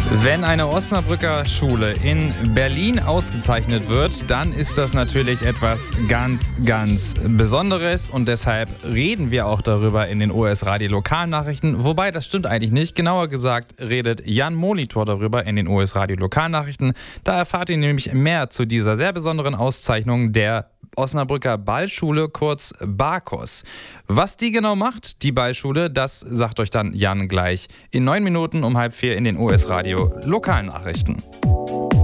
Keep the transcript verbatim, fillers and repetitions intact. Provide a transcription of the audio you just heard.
Wenn eine Osnabrücker Schule in Berlin ausgezeichnet wird, dann ist das natürlich etwas ganz, ganz Besonderes und deshalb reden wir auch darüber in den O S Radio Lokalnachrichten. Wobei, das stimmt eigentlich nicht. Genauer gesagt redet Jan Molitor darüber in den O S Radio Lokalnachrichten. Da erfahrt ihr nämlich mehr zu dieser sehr besonderen Auszeichnung der Osnabrücker Ballschule, kurz BAKOS. Was die genau macht, die Ballschule, das sagt euch dann Jan gleich in neun Minuten um halb vier in den O S Radio Lokalnachrichten.